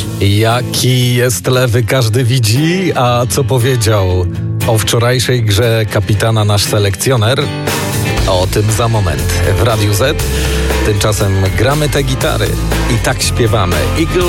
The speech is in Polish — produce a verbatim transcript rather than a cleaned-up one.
Jaki jest lewy, każdy widzi, a co powiedział o wczorajszej grze kapitana nasz selekcjoner? O tym za moment w Radiu Z. Tymczasem gramy te gitary i tak śpiewamy. Eagle